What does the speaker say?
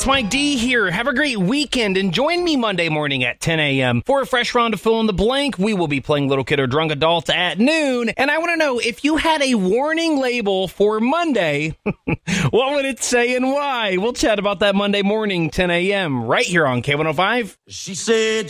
Mike D here. Have a great weekend and join me Monday morning at 10 a.m. for a fresh round of Fill in the Blank. We will be playing Little Kid or Drunk Adult at noon. And I want to know, if you had a warning label for Monday, what would it say and why? We'll chat about that Monday morning, 10 a.m. right here on K105. She said...